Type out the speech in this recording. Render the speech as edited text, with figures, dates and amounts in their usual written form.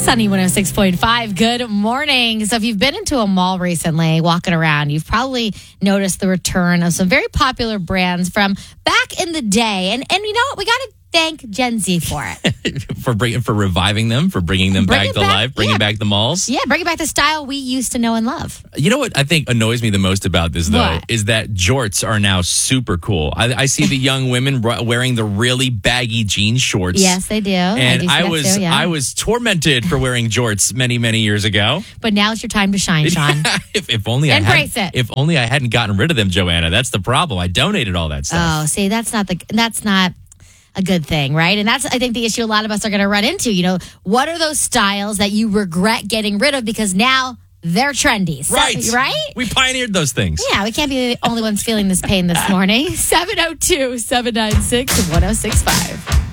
Sunny 106.5. Good morning. So if you've been into a mall recently, walking around, you've probably noticed the return of some very popular brands from back in the day. And you know what? We got to thank Gen Z for it. for reviving them, for bringing them back to life, bringing back the malls. Yeah, bringing back the style we used to know and love. You know what I think annoys me the most about this, though, What? is that jorts are now super cool. I see the young women wearing the really baggy jean shorts. Yes, they do. And I was tormented for wearing jorts many, many years ago. But now it's your time to shine, Sean. if only Embrace it. If only I hadn't gotten rid of them, Joanna. That's the problem. I donated all that stuff. Oh, see, that's not a good thing, right? And that's, I think, the issue a lot of us are going to run into. You know, what are those styles that you regret getting rid of because now they're trendy? So, right? We pioneered those things. Yeah, we can't be the only ones feeling this pain this morning. 702-796-1065.